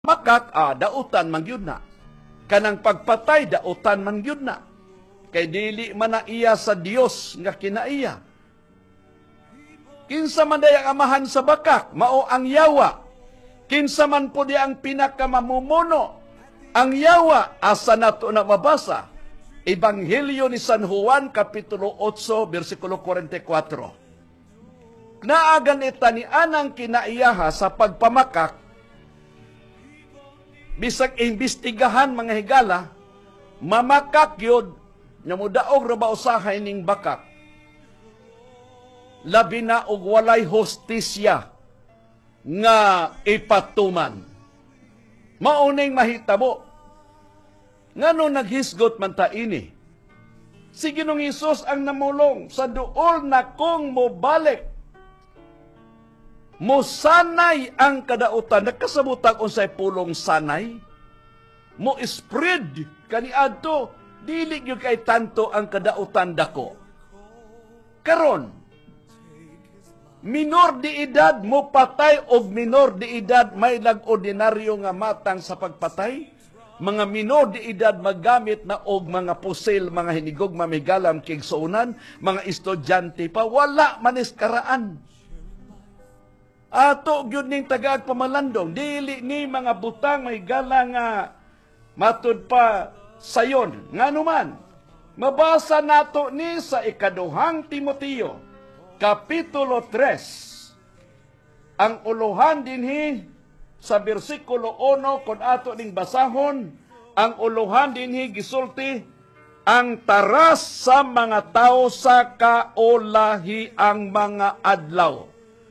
makak, dautan man yun na. Kanang pagpatay, dautan man yun na. Kay dili man na iya sa Dios nga kinaiya. Kinsa man dayang amahan sa bakak, mao ang yawa. Kinsa man po di ang pinakamamumuno. Ang yawa, asa nato na mabasa. Ebanghelyo ni San Juan, Kapitulo 8, versikulo 44. Naagan ita ni anang kinaiyaha sa pagpamakak, bisag imbestigahan mga higala, mamakak yun, na mudaog ra ba usahay ning bakak. Labi na og walay hostisya nga ipatuman. Mauning mahitabo. Ngano naghisgot man ta ini? Si Ginoong Hesus ang namulong sa duol na kong mobalik. Mosanay ang kadautan. Nagkasabutang unsay pulong sanay. Mo spread kaniadto. Dili gyud kay tanto ang kadautan dako. Karon, minor de edad mo patay og minor de edad may lag-ordinaryo nga matang sa pagpatay. Mga minor de edad magamit na og mga pusil, mga hinigog, mamigalam, kigsuunan, mga estudyante pa, wala maniskaraan. Ato gyud ning tagaag pamalandong, dili ni mga butang mahigala nga matud pa sayon. Ngano man, mabasa nato ni sa ikaduhang Timoteo, Kapitulo 3. Ang uluhan dinhi sa bersikulo 1, kung ato ning basahon, ang uluhan dinhi gisulti, ang taras sa mga tao sa kaulahi ang mga adlaw.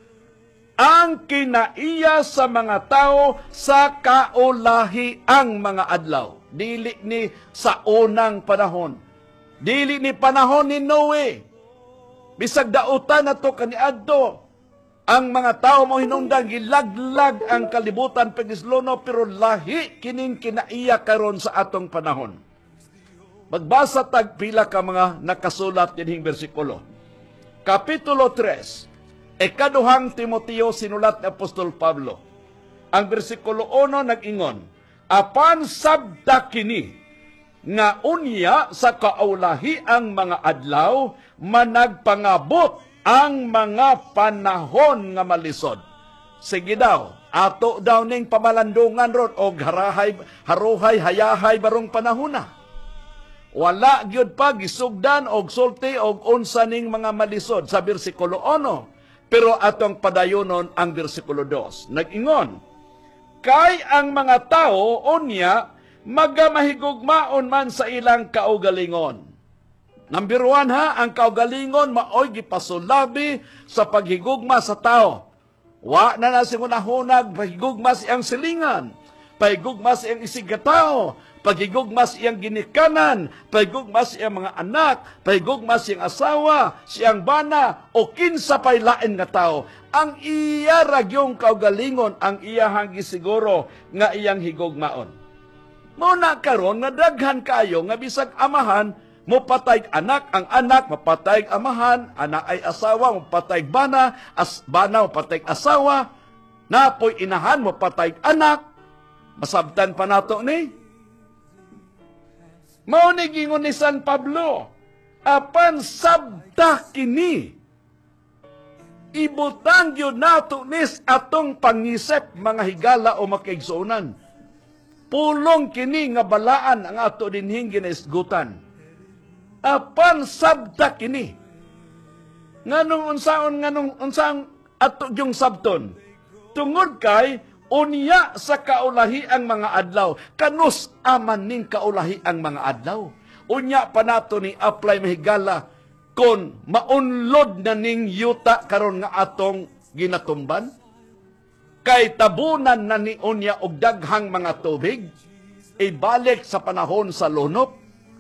Ang kinaiya sa mga tao sa kaulahi ang mga adlaw. Dili ni sa unang panahon. Dili ni panahon ni Noe. Bisag dautan na to kaniadto. Ang mga tao mo hinungdan, gilaglag ang kalibutan pagislono, pero lahi kining kinaiya karon sa atong panahon. Magbasa tag pila ka mga nakasulat dinhing bersikulo. Kapitulo 3, ikaduhang Timoteo, sinulat ni Apostol Pablo. Ang bersikulo 1 nag-ingon, apan sabda kini, nga unya sa kaulahi ang mga adlaw, managpangabot ang mga panahon nga malisod. Sige daw, ato daw ning pamalandungan ron, o haruhay, hayahay barong panahon na. Wala gyud pa gisugdan og sulti og unsa ning mga malisod sa bersikulo 1. Pero atong padayonon ang bersikulo 2. Nag-ingon, kay ang mga tao unya magamahigugmaon man sa ilang kaugalingon. Number 1 ha, ang kaugalingon maoy gipasulabi sa paghigugma sa tao. Wa na na singunahunag paghigugma siyang silingan, paghigugma siyang isigatao, paghigugma siyang ginikanan, paghigugma siyang mga anak, paghigugma siyang asawa, siyang bana, o kinsa pay lain nga tao. Ang iya ragyong kaugalingon, ang iyahang gisiguro nga iyang higugmaon. Muna karon nga daghan kayo nga bisag amahan, mapatay anak, ang anak mapatay amahan, anak ay asawa, mapatay bana, bana mapatay asawa, napoy inahan mapatay anak, masabtan pa nato ni. Mao ni gingon ni San Pablo, apan sabda kini, ibutang yun nato nis atong pangisip mga higala o makaigsuunan. Pulong kini nga balaan ang ato dinhing ginaisgutan. Apan sabda kini. Nganong unsang ato yung sabton. Tungod kay unya sa kaulahi ang mga adlaw. Kanus aman ning kaulahi ang mga adlaw. Unya pa nato ni apply mahigala kon maunlod na ning yuta karon nga atong ginatumban. Kay tabunan na ni unya og daghang mga tubig. Ibalik sa panahon sa lunop.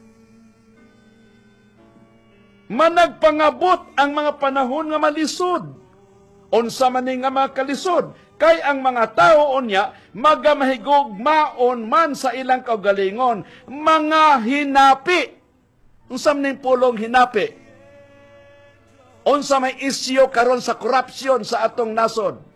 Managpangabot ang mga panahon nga malisod. Unsa man ni nga mga kalisod, kay ang mga tao unya magamahigugmaon man sa ilang kaugalingon, mga hinapi. Unsa man ning pulong hinapi? Unsa may isyu karon sa korupsyon sa atong nasod?